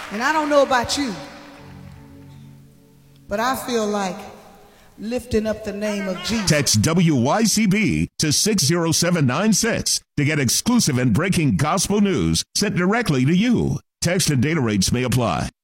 And I don't know about you, but I feel like lifting up the name of Jesus. Text WYCB to 60796 to get exclusive and breaking gospel news sent directly to you. Text and data rates may apply.